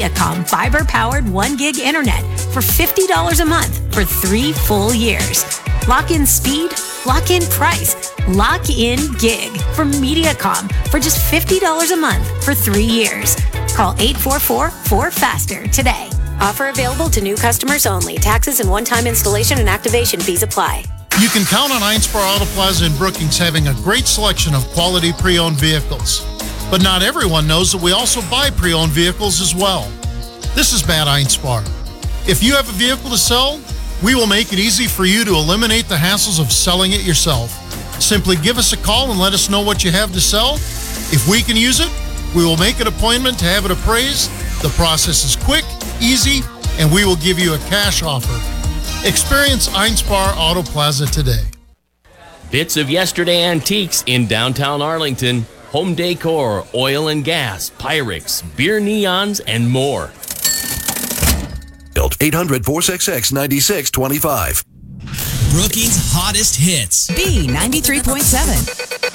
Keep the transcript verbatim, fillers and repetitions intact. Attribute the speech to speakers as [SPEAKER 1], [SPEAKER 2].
[SPEAKER 1] Mediacom fiber-powered one gig internet for fifty dollars a month for three full years. Lock in speed, lock in price, lock in gig from Mediacom for just fifty dollars a month for three years. Call eight four four, four faster today. Offer available to new customers only. Taxes and one-time installation and activation fees apply.
[SPEAKER 2] You can count on Einspar Auto Plaza in Brookings having a great selection of quality pre-owned vehicles. But not everyone knows that we also buy pre-owned vehicles as well. This is Matt Einspar. If you have a vehicle to sell, we will make it easy for you to eliminate the hassles of selling it yourself. Simply give us a call and let us know what you have to sell. If we can use it, we will make an appointment to have it appraised. The process is quick, easy, and we will give you a cash offer. Experience Einspar Auto Plaza today.
[SPEAKER 3] Bits of yesterday antiques in downtown Arlington. Home decor, oil and gas, Pyrex, beer neons, and more.
[SPEAKER 4] eight hundred, four six six, nine six two five.
[SPEAKER 5] Brookings' hottest hits.
[SPEAKER 6] B ninety-three point seven.